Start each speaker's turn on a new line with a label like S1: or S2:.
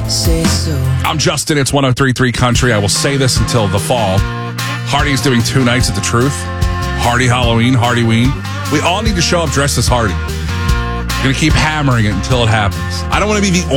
S1: say so.
S2: I'm Justin. It's 103.3 Country. I will say this until the fall. Hardy's doing 2 nights at the Truth. Hardy Halloween, Hardyween. We all need to show up dressed as Hardy. We're going to keep hammering it until it happens. I don't want to be the